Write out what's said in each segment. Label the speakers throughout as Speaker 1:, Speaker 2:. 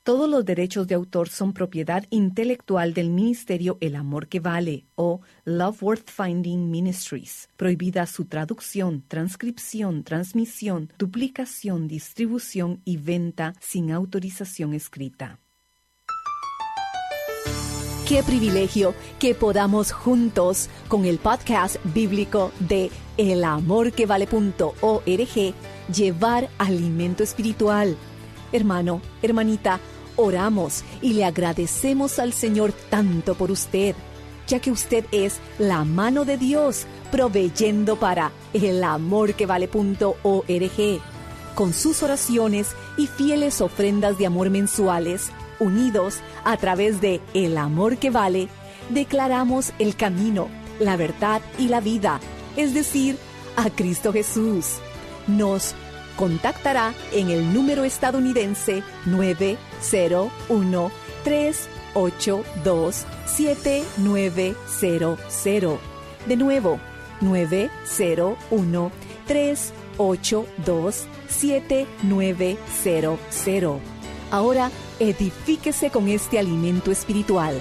Speaker 1: Todos los derechos de autor son propiedad intelectual del Ministerio El Amor que Vale o Love Worth Finding Ministries. Prohibida su traducción, transcripción, transmisión, duplicación, distribución y venta sin autorización escrita.
Speaker 2: Qué privilegio que podamos juntos con el podcast bíblico de elamorquevale.org llevar alimento espiritual. Hermano, hermanita, oramos y le agradecemos al Señor tanto por usted, ya que usted es la mano de Dios proveyendo para elamorquevale.org. Con sus oraciones y fieles ofrendas de amor mensuales, unidos a través de El Amor que Vale, declaramos el camino, la verdad y la vida, es decir, a Cristo Jesús. Nos contactará en el número estadounidense 901-382-7900. De nuevo, 901-382-7900. Ahora, edifíquese con este alimento espiritual.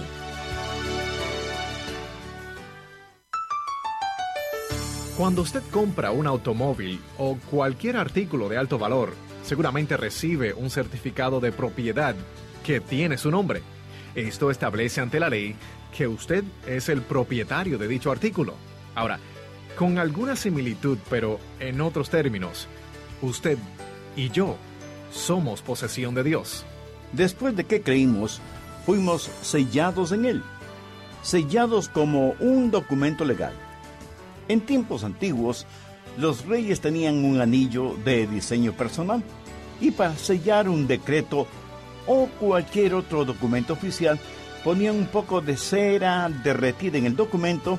Speaker 3: Cuando usted compra un automóvil o cualquier artículo de alto valor, seguramente recibe un certificado de propiedad que tiene su nombre. Esto establece ante la ley que usted es el propietario de dicho artículo. Ahora, con alguna similitud, pero en otros términos, usted y yo somos posesión de Dios.
Speaker 4: Después de que creímos, fuimos sellados en Él, sellados como un documento legal. En tiempos antiguos, los reyes tenían un anillo de diseño personal y para sellar un decreto o cualquier otro documento oficial ponían un poco de cera derretida en el documento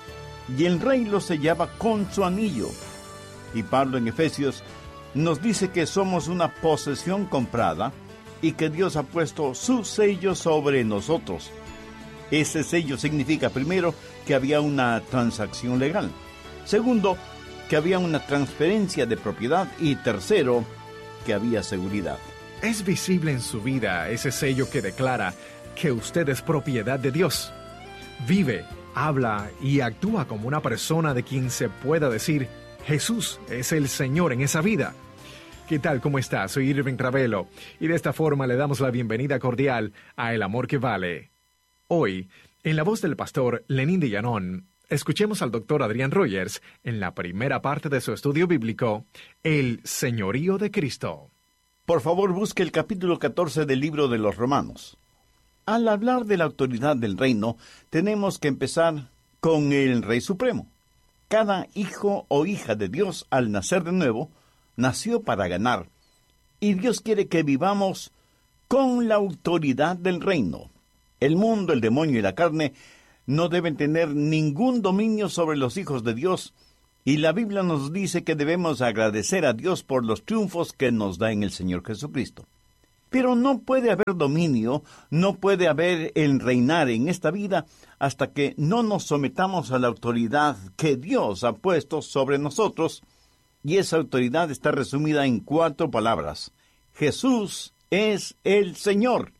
Speaker 4: y el rey lo sellaba con su anillo. Y Pablo en Efesios nos dice que somos una posesión comprada y que Dios ha puesto su sello sobre nosotros. Ese sello significa, primero, que había una transacción legal. Segundo, que había una transferencia de propiedad. Y tercero, que había seguridad.
Speaker 3: Es visible en su vida ese sello que declara que usted es propiedad de Dios. Vive, habla y actúa como una persona de quien se pueda decir, Jesús es el Señor en esa vida. ¿Qué tal? ¿Cómo está? Soy Irving Ravelo y de esta forma le damos la bienvenida cordial a El Amor que Vale. Hoy, en la voz del pastor Lenín de Llanón, escuchemos al doctor Adrián Rogers en la primera parte de su estudio bíblico, El Señorío de Cristo.
Speaker 4: Por favor, busque el capítulo 14 del libro de los Romanos. Al hablar de la autoridad del reino, tenemos que empezar con el Rey Supremo. Cada hijo o hija de Dios, al nacer de nuevo, nació para ganar. Y Dios quiere que vivamos con la autoridad del reino. El mundo, el demonio y la carne no deben tener ningún dominio sobre los hijos de Dios, y la Biblia nos dice que debemos agradecer a Dios por los triunfos que nos da en el Señor Jesucristo. Pero no puede haber dominio, no puede haber el reinar en esta vida hasta que no nos sometamos a la autoridad que Dios ha puesto sobre nosotros, y esa autoridad está resumida en 4 palabras. Jesús es el Señor.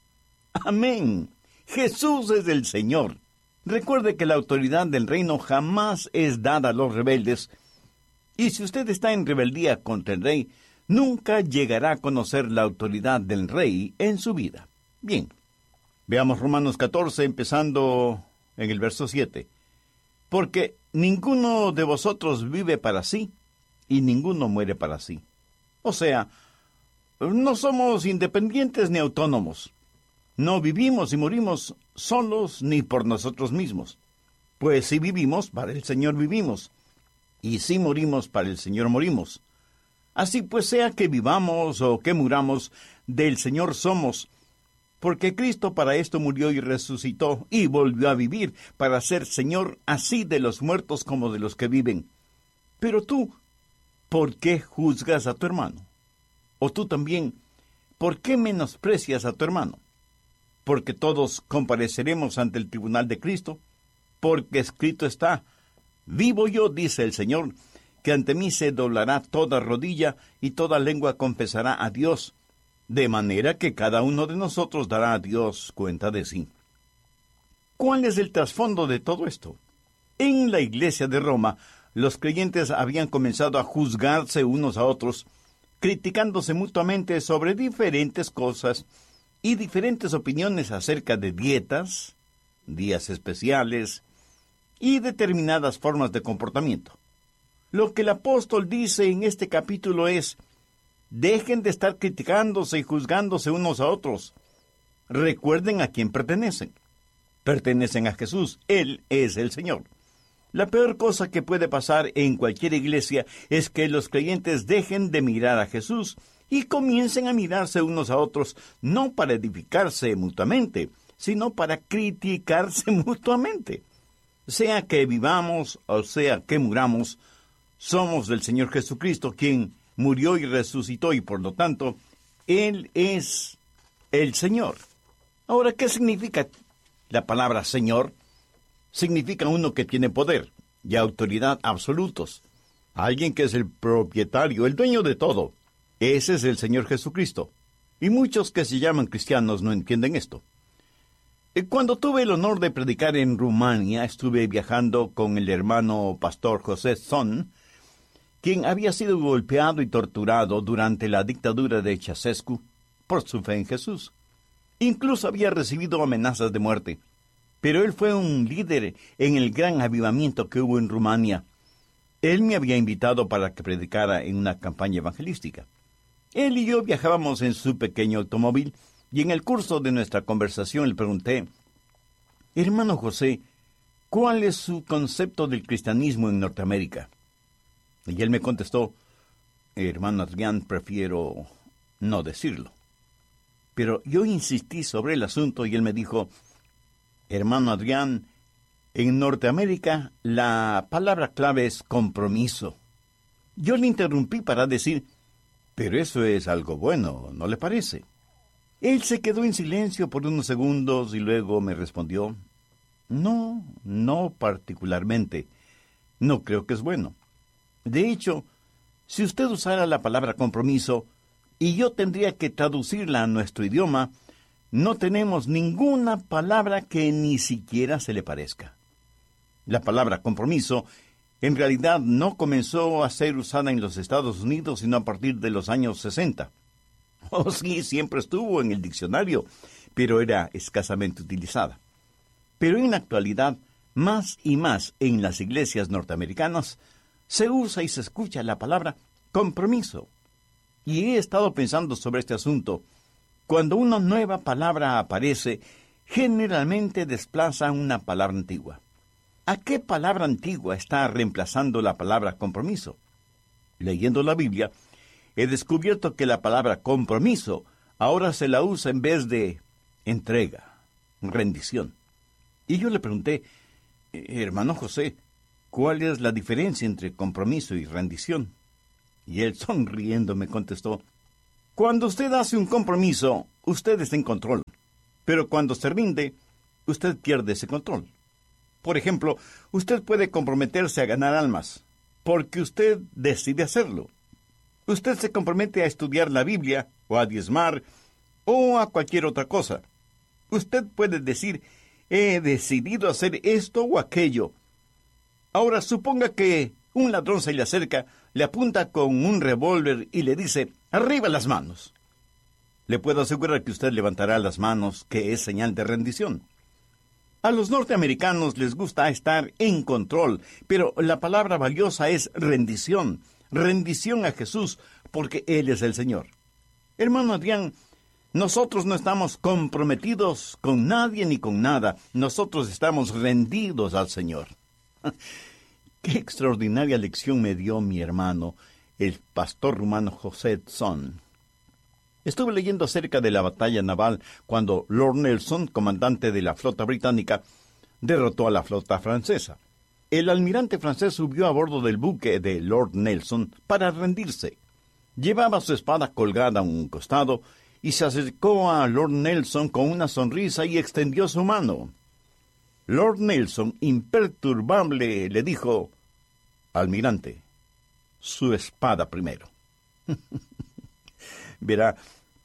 Speaker 4: Amén. Jesús es el Señor. Recuerde que la autoridad del reino jamás es dada a los rebeldes, y si usted está en rebeldía contra el rey, nunca llegará a conocer la autoridad del rey en su vida. Bien, veamos Romanos 14, empezando en el verso 7. Porque ninguno de vosotros vive para sí, y ninguno muere para sí. O sea, no somos independientes ni autónomos. No vivimos y morimos solos ni por nosotros mismos. Pues si vivimos, para el Señor vivimos. Y si morimos, para el Señor morimos. Así pues, sea que vivamos o que muramos, del Señor somos. Porque Cristo para esto murió y resucitó, y volvió a vivir, para ser Señor así de los muertos como de los que viven. Pero tú, ¿por qué juzgas a tu hermano? O tú también, ¿por qué menosprecias a tu hermano? Porque todos compareceremos ante el tribunal de Cristo, porque escrito está, vivo yo, dice el Señor, que ante mí se doblará toda rodilla y toda lengua confesará a Dios, de manera que cada uno de nosotros dará a Dios cuenta de sí. ¿Cuál es el trasfondo de todo esto? En la iglesia de Roma, los creyentes habían comenzado a juzgarse unos a otros, criticándose mutuamente sobre diferentes cosas y diferentes opiniones acerca de dietas, días especiales y determinadas formas de comportamiento. Lo que el apóstol dice en este capítulo es: dejen de estar criticándose y juzgándose unos a otros. Recuerden a quién pertenecen. Pertenecen a Jesús. Él es el Señor. La peor cosa que puede pasar en cualquier iglesia es que los creyentes dejen de mirar a Jesús y comiencen a mirarse unos a otros, no para edificarse mutuamente, sino para criticarse mutuamente. Sea que vivamos o sea que muramos, somos del Señor Jesucristo, quien murió y resucitó, y por lo tanto, Él es el Señor. Ahora, ¿qué significa la palabra Señor? Significa uno que tiene poder y autoridad absolutos. Alguien que es el propietario, el dueño de todo. Ese es el Señor Jesucristo. Y muchos que se llaman cristianos no entienden esto. Cuando tuve el honor de predicar en Rumania, estuve viajando con el hermano pastor José Son, quien había sido golpeado y torturado durante la dictadura de Ceausescu por su fe en Jesús. Incluso había recibido amenazas de muerte. Pero él fue un líder en el gran avivamiento que hubo en Rumania. Él me había invitado para que predicara en una campaña evangelística. Él y yo viajábamos en su pequeño automóvil, y en el curso de nuestra conversación le pregunté: hermano José, ¿cuál es su concepto del cristianismo en Norteamérica? Y él me contestó: hermano Adrián, prefiero no decirlo. Pero yo insistí sobre el asunto y él me dijo: hermano Adrián, en Norteamérica la palabra clave es compromiso. Yo le interrumpí para decir: pero eso es algo bueno, ¿no le parece? Él se quedó en silencio por unos segundos y luego me respondió: no particularmente. No creo que es bueno. De hecho, si usted usara la palabra compromiso y yo tendría que traducirla a nuestro idioma, no tenemos ninguna palabra que ni siquiera se le parezca. La palabra compromiso en realidad no comenzó a ser usada en los Estados Unidos sino a partir de los años 60. Oh, sí, siempre estuvo en el diccionario, pero era escasamente utilizada. Pero en la actualidad, más y más en las iglesias norteamericanas, se usa y se escucha la palabra compromiso. Y he estado pensando sobre este asunto. Cuando una nueva palabra aparece, generalmente desplaza una palabra antigua. ¿A qué palabra antigua está reemplazando la palabra compromiso? Leyendo la Biblia, he descubierto que la palabra compromiso ahora se la usa en vez de entrega, rendición. Y yo le pregunté: hermano José, ¿cuál es la diferencia entre compromiso y rendición? Y él, sonriendo, me contestó: cuando usted hace un compromiso, usted está en control. Pero cuando se rinde, usted pierde ese control. Por ejemplo, usted puede comprometerse a ganar almas, porque usted decide hacerlo. Usted se compromete a estudiar la Biblia, o a diezmar, o a cualquier otra cosa. Usted puede decir: he decidido hacer esto o aquello. Ahora, suponga que un ladrón se le acerca, le apunta con un revólver y le dice: ¡arriba las manos! Le puedo asegurar que usted levantará las manos, que es señal de rendición. A los norteamericanos les gusta estar en control, pero la palabra valiosa es rendición. Rendición a Jesús, porque Él es el Señor. Hermano Adrián, nosotros no estamos comprometidos con nadie ni con nada. Nosotros estamos rendidos al Señor. Qué extraordinaria lección me dio mi hermano, el pastor rumano José Son. Estuve leyendo acerca de la batalla naval cuando Lord Nelson, comandante de la flota británica, derrotó a la flota francesa. El almirante francés subió a bordo del buque de Lord Nelson para rendirse. Llevaba su espada colgada a un costado y se acercó a Lord Nelson con una sonrisa y extendió su mano. Lord Nelson, imperturbable, le dijo: almirante, su espada primero. Verá,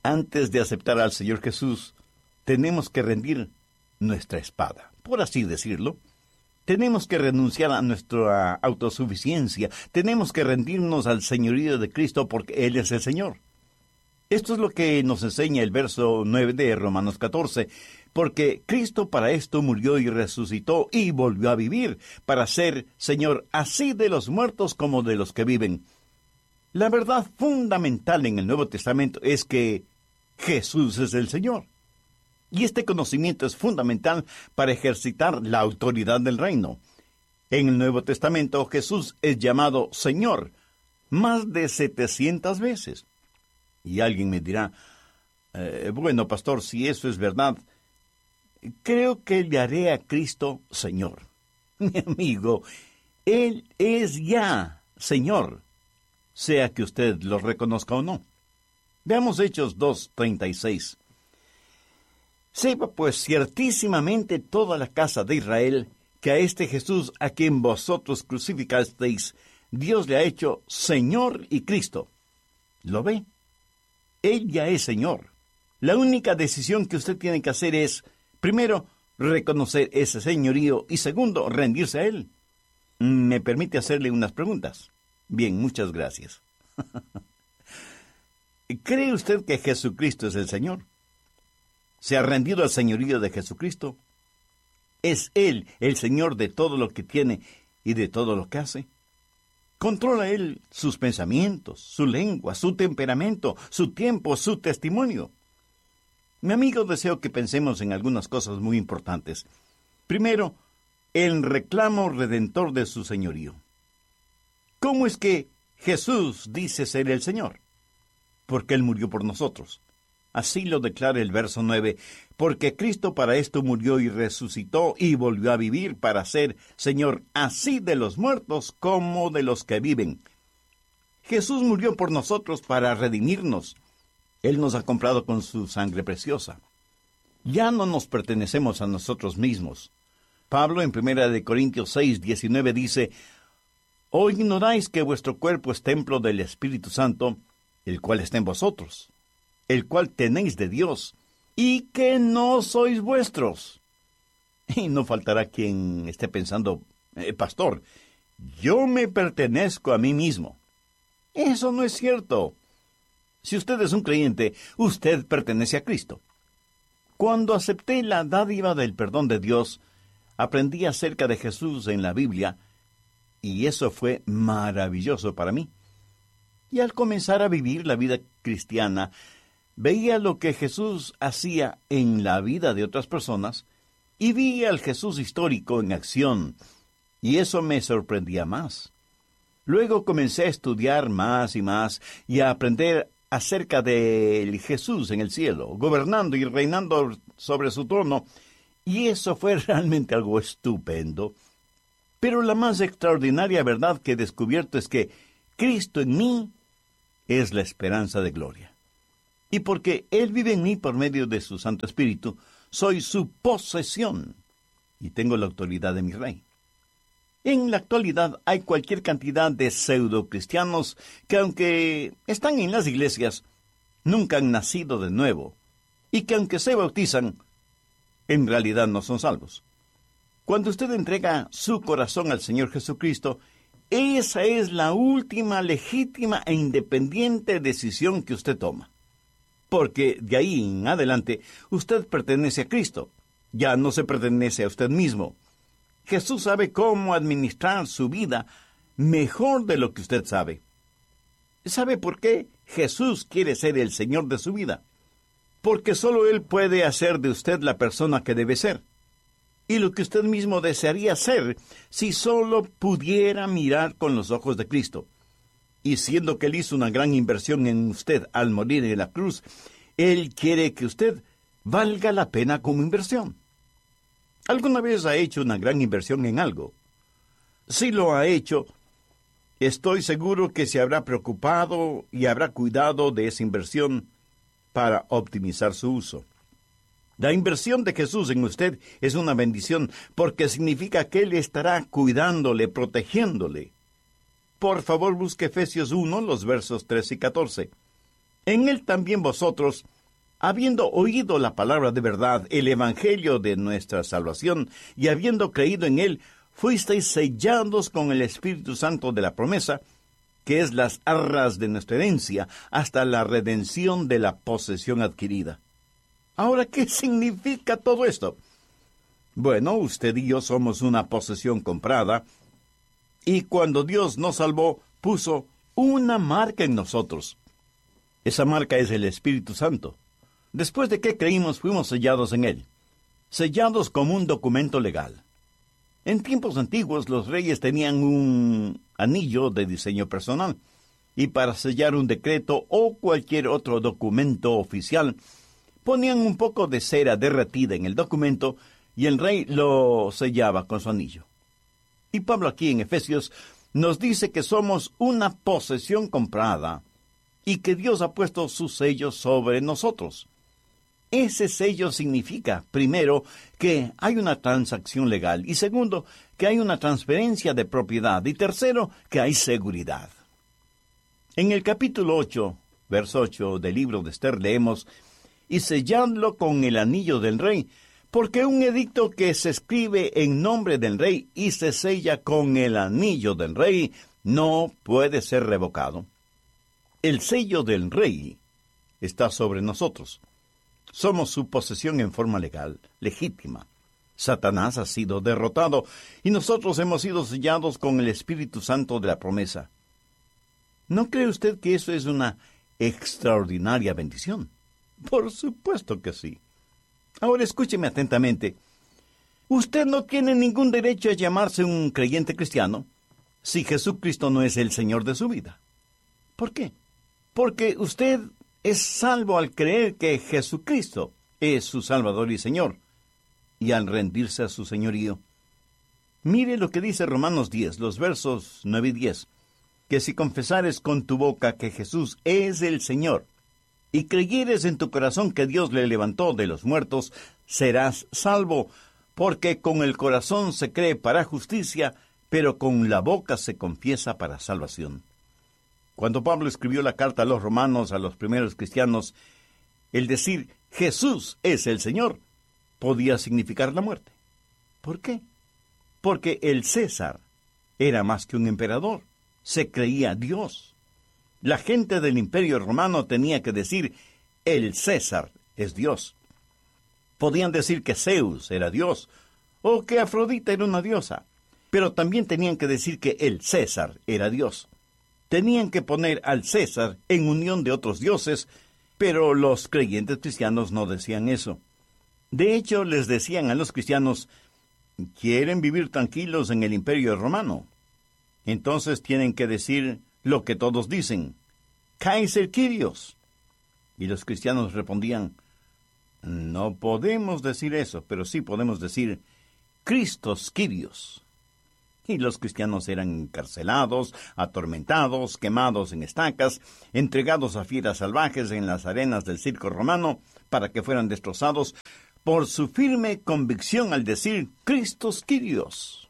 Speaker 4: Antes de aceptar al Señor Jesús, tenemos que rendir nuestra espada, por así decirlo. Tenemos que renunciar a nuestra autosuficiencia. Tenemos que rendirnos al señorío de Cristo porque Él es el Señor. Esto es lo que nos enseña el verso 9 de Romanos 14. Porque Cristo para esto murió y resucitó y volvió a vivir, para ser Señor así de los muertos como de los que viven. La verdad fundamental en el Nuevo Testamento es que Jesús es el Señor. Y este conocimiento es fundamental para ejercitar la autoridad del reino. En el Nuevo Testamento Jesús es llamado Señor más de 700 veces. Y alguien me dirá, bueno, pastor, si eso es verdad, creo que le haré a Cristo Señor. Mi amigo, Él es ya Señor, sea que usted lo reconozca o no. Veamos Hechos 2:36. Sepa pues ciertísimamente toda la casa de Israel que a este Jesús a quien vosotros crucificasteis, Dios le ha hecho Señor y Cristo. ¿Lo ve? Él ya es Señor. La única decisión que usted tiene que hacer es, primero, reconocer ese señorío y segundo, rendirse a Él. ¿Me permite hacerle unas preguntas? Bien, muchas gracias. ¿Cree usted que Jesucristo es el Señor? ¿Se ha rendido al señorío de Jesucristo? ¿Es Él el Señor de todo lo que tiene y de todo lo que hace? ¿Controla Él sus pensamientos, su lengua, su temperamento, su tiempo, su testimonio? Mi amigo, deseo que pensemos en algunas cosas muy importantes. Primero, el reclamo redentor de su señorío. ¿Cómo es que Jesús dice ser el Señor? Porque Él murió por nosotros. Así lo declara el verso 9, porque Cristo para esto murió y resucitó y volvió a vivir para ser Señor así de los muertos como de los que viven. Jesús murió por nosotros para redimirnos. Él nos ha comprado con su sangre preciosa. Ya no nos pertenecemos a nosotros mismos. Pablo en 1 Corintios 6:19 dice, «¿O ignoráis que vuestro cuerpo es templo del Espíritu Santo, el cual está en vosotros, el cual tenéis de Dios, y que no sois vuestros?» Y no faltará quien esté pensando, pastor, yo me pertenezco a mí mismo. Eso no es cierto. Si usted es un creyente, usted pertenece a Cristo. Cuando acepté la dádiva del perdón de Dios, aprendí acerca de Jesús en la Biblia, y eso fue maravilloso para mí. Y al comenzar a vivir la vida cristiana, veía lo que Jesús hacía en la vida de otras personas y vi al Jesús histórico en acción, y eso me sorprendía más. Luego comencé a estudiar más y más y a aprender acerca del Jesús en el cielo, gobernando y reinando sobre su trono, y eso fue realmente algo estupendo. Pero la más extraordinaria verdad que he descubierto es que Cristo en mí es la esperanza de gloria. Y porque Él vive en mí por medio de su Santo Espíritu, soy su posesión y tengo la autoridad de mi Rey. En la actualidad hay cualquier cantidad de pseudo-cristianos que, aunque están en las iglesias, nunca han nacido de nuevo, y que aunque se bautizan, en realidad no son salvos. Cuando usted entrega su corazón al Señor Jesucristo, esa es la última legítima e independiente decisión que usted toma. Porque de ahí en adelante usted pertenece a Cristo, ya no se pertenece a usted mismo. Jesús sabe cómo administrar su vida mejor de lo que usted sabe. ¿Sabe por qué Jesús quiere ser el Señor de su vida? Porque solo Él puede hacer de usted la persona que debe ser. Y lo que usted mismo desearía ser si solo pudiera mirar con los ojos de Cristo. Y siendo que Él hizo una gran inversión en usted al morir en la cruz, Él quiere que usted valga la pena como inversión. ¿Alguna vez ha hecho una gran inversión en algo? Si lo ha hecho, estoy seguro que se habrá preocupado y habrá cuidado de esa inversión para optimizar su uso. La inversión de Jesús en usted es una bendición porque significa que Él estará cuidándole, protegiéndole. Por favor, busque Efesios 1, los versos 13 y 14. En Él también vosotros, Habiendo oído la palabra de verdad, el evangelio de nuestra salvación, y habiendo creído en él, fuisteis sellados con el Espíritu Santo de la promesa, que es las arras de nuestra herencia, hasta la redención de la posesión adquirida. Ahora, ¿qué significa todo esto? Bueno, usted y yo somos una posesión comprada, y cuando Dios nos salvó, puso una marca en nosotros. Esa marca es el Espíritu Santo. Después de que creímos, fuimos sellados en él, sellados como un documento legal. En tiempos antiguos, los reyes tenían un anillo de diseño personal, y para sellar un decreto o cualquier otro documento oficial, ponían un poco de cera derretida en el documento, y el rey lo sellaba con su anillo. Y Pablo aquí en Efesios nos dice que somos una posesión comprada, y que Dios ha puesto su sello sobre nosotros. Ese sello significa, primero, que hay una transacción legal, y segundo, que hay una transferencia de propiedad, y tercero, que hay seguridad. En el capítulo 8, verso 8 del libro de Esther leemos, «Y selladlo con el anillo del rey, porque un edicto que se escribe en nombre del rey y se sella con el anillo del rey no puede ser revocado». El sello del rey está sobre nosotros. Somos su posesión en forma legal, legítima. Satanás ha sido derrotado y nosotros hemos sido sellados con el Espíritu Santo de la promesa. ¿No cree usted que eso es una extraordinaria bendición? Por supuesto que sí. Ahora escúcheme atentamente. Usted no tiene ningún derecho a llamarse un creyente cristiano si Jesucristo no es el Señor de su vida. ¿Por qué? Porque usted es salvo al creer que Jesucristo es su Salvador y Señor, y al rendirse a su señorío. Mire lo que dice Romanos 10, los versos 9 y 10, que si confesares con tu boca que Jesús es el Señor, y creyeres en tu corazón que Dios le levantó de los muertos, serás salvo, porque con el corazón se cree para justicia, pero con la boca se confiesa para salvación. Cuando Pablo escribió la carta a los romanos, a los primeros cristianos, el decir Jesús es el Señor podía significar la muerte. ¿Por qué? Porque el César era más que un emperador, se creía Dios. La gente del Imperio Romano tenía que decir el César es Dios. Podían decir que Zeus era Dios o que Afrodita era una diosa, pero también tenían que decir que el César era Dios. Tenían que poner al César en unión de otros dioses, pero los creyentes cristianos no decían eso. De hecho, les decían a los cristianos, ¿quieren vivir tranquilos en el Imperio Romano? Entonces tienen que decir lo que todos dicen, Kaiser Kyrios. Y los cristianos respondían, no podemos decir eso, pero sí podemos decir Christos Kyrios. Y los cristianos eran encarcelados, atormentados, quemados en estacas, entregados a fieras salvajes en las arenas del circo romano para que fueran destrozados por su firme convicción al decir Christos Kyrios.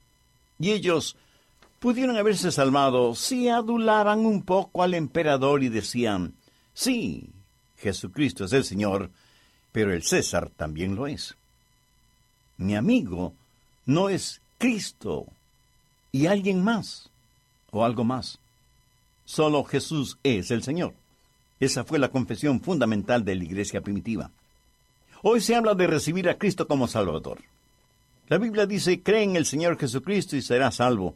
Speaker 4: Y ellos pudieron haberse salvado si adulaban un poco al emperador y decían, sí, Jesucristo es el Señor, pero el César también lo es. Mi amigo no es Cristo y alguien más, o algo más. Solo Jesús es el Señor. Esa fue la confesión fundamental de la iglesia primitiva. Hoy se habla de recibir a Cristo como Salvador. La Biblia dice, cree en el Señor Jesucristo y serás salvo.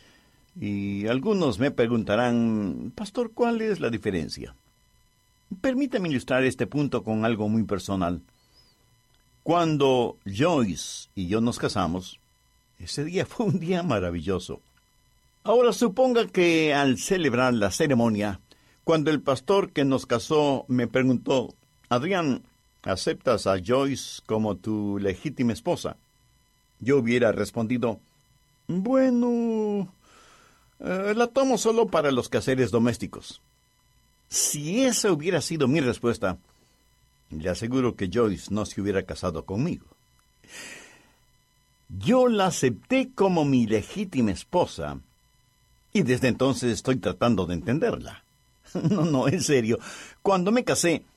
Speaker 4: Y algunos me preguntarán, Pastor, ¿cuál es la diferencia? Permítame ilustrar este punto con algo muy personal. Cuando Joyce y yo nos casamos, ese día fue un día maravilloso. Ahora suponga que al celebrar la ceremonia, cuando el pastor que nos casó me preguntó, Adrián, ¿aceptas a Joyce como tu legítima esposa? Yo hubiera respondido, bueno, la tomo solo para los quehaceres domésticos. Si esa hubiera sido mi respuesta, le aseguro que Joyce no se hubiera casado conmigo. Yo la acepté como mi legítima esposa y desde entonces estoy tratando de entenderla. No, en serio. Cuando me casé,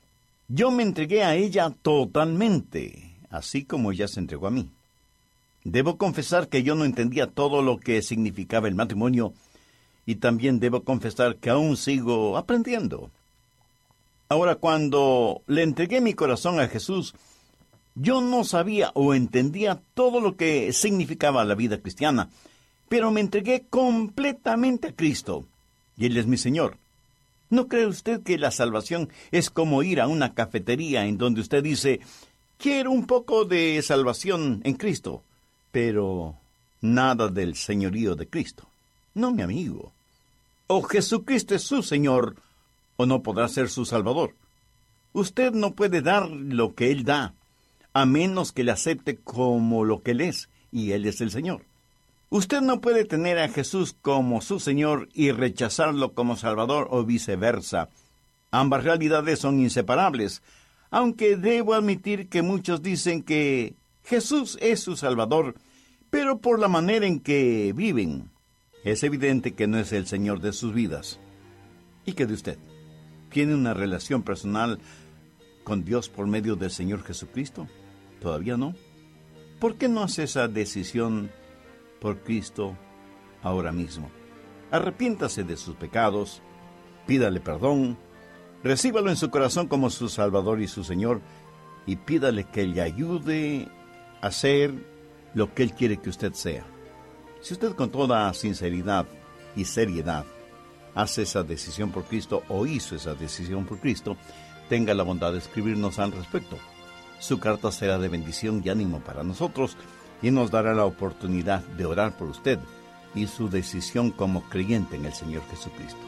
Speaker 4: Yo me entregué a ella totalmente, así como ella se entregó a mí. Debo confesar que yo no entendía todo lo que significaba el matrimonio, y también debo confesar que aún sigo aprendiendo. Ahora, cuando le entregué mi corazón a Jesús, yo no sabía o entendía todo lo que significaba la vida cristiana, pero me entregué completamente a Cristo, y Él es mi Señor. ¿No cree usted que la salvación es como ir a una cafetería en donde usted dice, quiero un poco de salvación en Cristo, pero nada del señorío de Cristo? No, mi amigo. O Jesucristo es su Señor, o no podrá ser su Salvador. Usted no puede dar lo que Él da, a menos que le acepte como lo que Él es, y Él es el Señor. Usted no puede tener a Jesús como su Señor y rechazarlo como Salvador o viceversa. Ambas realidades son inseparables, aunque debo admitir que muchos dicen que Jesús es su Salvador, pero por la manera en que viven, es evidente que no es el Señor de sus vidas. ¿Y qué de usted? ¿Tiene una relación personal con Dios por medio del Señor Jesucristo? ¿Todavía no? ¿Por qué no hace esa decisión por Cristo ahora mismo? Arrepiéntase de sus pecados, pídale perdón, recíbalo en su corazón como su Salvador y su Señor, y pídale que le ayude a ser lo que Él quiere que usted sea. Si usted con toda sinceridad y seriedad hace esa decisión por Cristo o hizo esa decisión por Cristo, tenga la bondad de escribirnos al respecto. Su carta será de bendición y ánimo para nosotros y nos dará la oportunidad de orar por usted y su decisión como creyente en el Señor Jesucristo.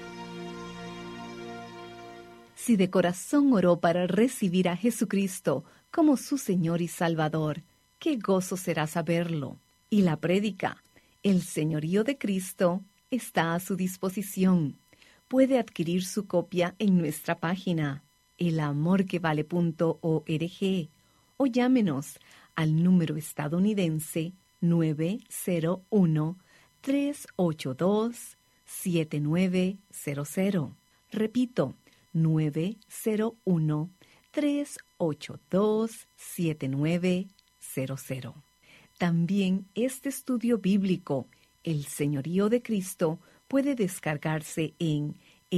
Speaker 1: Si de corazón oró para recibir a Jesucristo como su Señor y Salvador, qué gozo será saberlo. Y la prédica, El Señorío de Cristo, está a su disposición. Puede adquirir su copia en nuestra página, elamorquevale.org, o llámenos al número estadounidense 901-382-7900. Repito, 901-382-7900. También este estudio bíblico, El Señorío de Cristo, puede descargarse en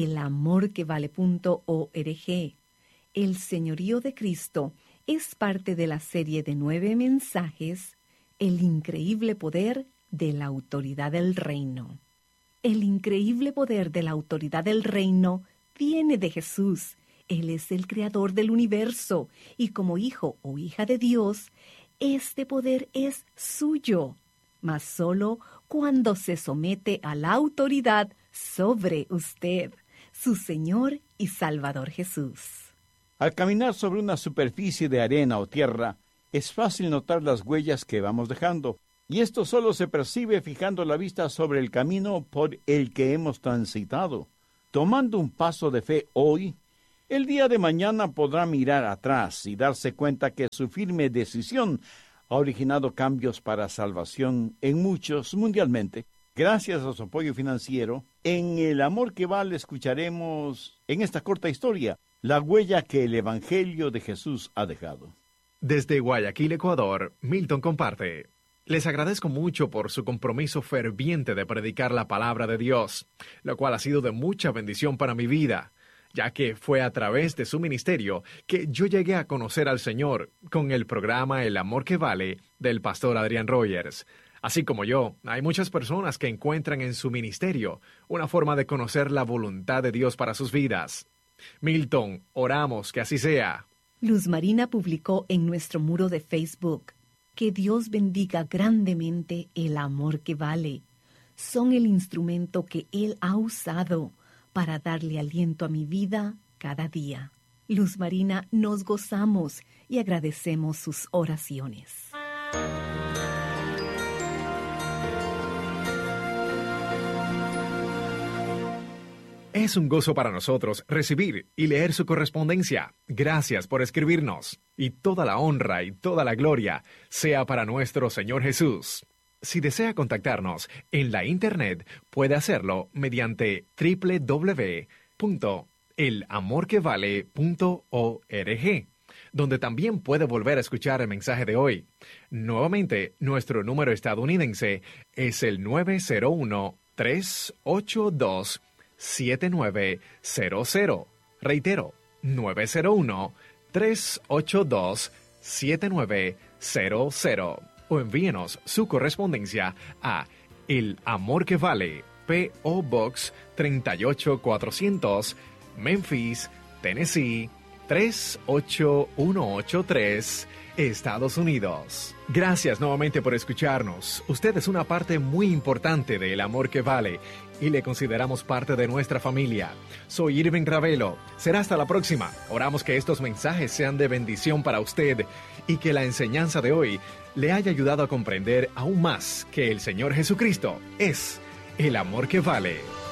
Speaker 1: elamorquevale.org. El Señorío de Cristo es parte de la serie de 9 mensajes, El increíble poder de la autoridad del reino. El increíble poder de la autoridad del reino viene de Jesús. Él es el creador del universo y como hijo o hija de Dios, este poder es suyo, mas solo cuando se somete a la autoridad sobre usted, su Señor y Salvador Jesús.
Speaker 4: Al caminar sobre una superficie de arena o tierra, es fácil notar las huellas que vamos dejando, y esto solo se percibe fijando la vista sobre el camino por el que hemos transitado. Tomando un paso de fe hoy, el día de mañana podrá mirar atrás y darse cuenta que su firme decisión ha originado cambios para salvación en muchos mundialmente. Gracias a su apoyo financiero, en El Amor que Vale escucharemos en esta corta historia la huella que el Evangelio de Jesús ha dejado.
Speaker 3: Desde Guayaquil, Ecuador, Milton comparte. Les agradezco mucho por su compromiso ferviente de predicar la palabra de Dios, lo cual ha sido de mucha bendición para mi vida, ya que fue a través de su ministerio que yo llegué a conocer al Señor con el programa El Amor que Vale del pastor Adrián Rogers. Así como yo, hay muchas personas que encuentran en su ministerio una forma de conocer la voluntad de Dios para sus vidas. Milton, oramos que así sea.
Speaker 1: Luz Marina publicó en nuestro muro de Facebook: que Dios bendiga grandemente El Amor que Vale. Son el instrumento que Él ha usado para darle aliento a mi vida cada día. Luz Marina, nos gozamos y agradecemos sus oraciones.
Speaker 3: Es un gozo para nosotros recibir y leer su correspondencia. Gracias por escribirnos. Y toda la honra y toda la gloria sea para nuestro Señor Jesús. Si desea contactarnos en la internet, puede hacerlo mediante www.elamorquevale.org. elamorquevale.org, donde también puede volver a escuchar el mensaje de hoy. Nuevamente, nuestro número estadounidense es el 901-382-7900. Reitero, 901-382-7900. O envíenos su correspondencia a El Amor que Vale, P.O. Box 38400, Memphis, Tennessee 38183, Estados Unidos. Gracias nuevamente por escucharnos. Usted es una parte muy importante de El Amor que Vale y le consideramos parte de nuestra familia. Soy Irving Ravelo. Será hasta la próxima. Oramos que estos mensajes sean de bendición para usted y que la enseñanza de hoy le haya ayudado a comprender aún más que el Señor Jesucristo es el amor que vale.